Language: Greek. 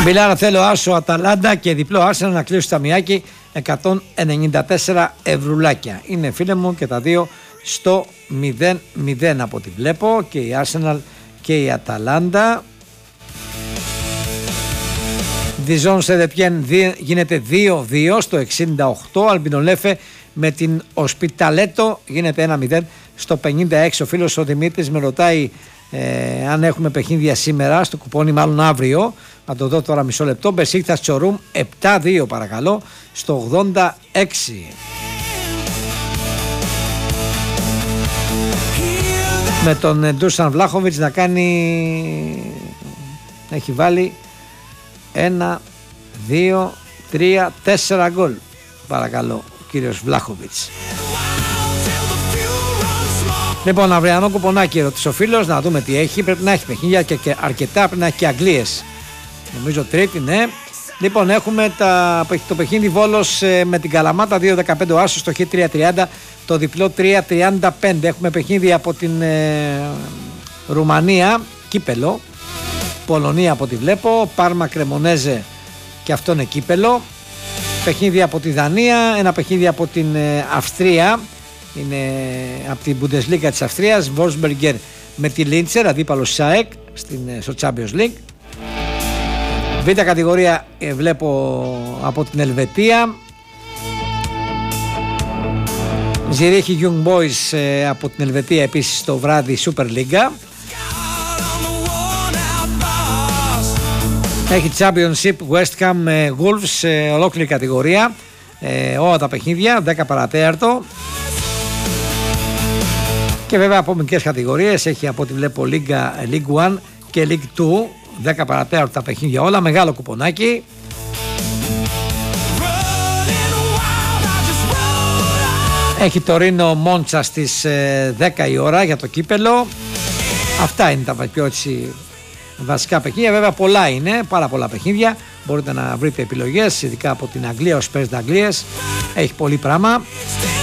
Μιλάρα θέλω άσο Αταλάντα και διπλό Άρσεναλ να κλείσει το ταμιάκι 194 ευρουλάκια. Είναι φίλε μου και τα δύο στο 0-0 από ό,τι βλέπω, και η Άρσεναλ και η Αταλάντα. Διζόν Σεντετιέν γίνεται 2-2 στο 68. Αλμπινολέφε με την Οσπιταλέτο γίνεται 1-0 στο 56. Ο φίλος ο Δημήτρης με ρωτάει αν έχουμε παιχνίδια σήμερα στο κουπόνι, μάλλον αύριο. Να το δω τώρα μισό λεπτό. Μπεσίκτας Τσορούμ 7-2 παρακαλώ στο 86. Με τον Ντούσαν Βλάχοβιτς να κάνει, έχει βάλει 1, 2, 3, 4 γκολ παρακαλώ ο κύριος Βλάχοβιτς. Λοιπόν, αυριανό κουπονάκι ρωτήσει ο φίλος, να δούμε τι έχει. Πρέπει να έχει παιχνίδια και αρκετά, πρέπει να έχει και Αγγλίες. Νομίζω τρίτη, ναι. Λοιπόν, έχουμε το παιχνίδι Βόλος με την Καλαμάτα 2-15 ο άσος, το Χ3-30, το διπλό 3-35. Έχουμε παιχνίδι από την Ρουμανία, κύπελο. Πολωνία από ό,τι βλέπω, Πάρμα Κρεμονέζε και αυτό είναι κύπελο. Παιχνίδι από τη Δανία, ένα παιχνίδι από την Αυστρία, είναι από την Bundesliga της Αυστρίας, Wolfsberger με τη Λίντσερ, αντίπαλο ΣΑΕΚ στο Champions League. Β' κατηγορία βλέπω από την Ελβετία, Ζηρίχη Young Boys από την Ελβετία επίσης το βράδυ Super League. Έχει Championship West Ham Wolves, ολόκληρη κατηγορία, όλα τα παιχνίδια 10 παρατέταρτο. Και βέβαια από μικρές κατηγορίες έχει από ό,τι βλέπω League 1 και League 2, 10 παρατέταρτο τα παιχνίδια όλα, μεγάλο κουπονάκι. Έχει Τωρίνο Μόντσα στις 10 η ώρα για το κύπελο. Αυτά είναι τα πιο έτσι βασικά παιχνίδια. Βέβαια πολλά είναι, πάρα πολλά παιχνίδια. Μπορείτε να βρείτε επιλογές, ειδικά από την Αγγλία, ως παίζετε Αγγλίες. Έχει πολύ πράγμα.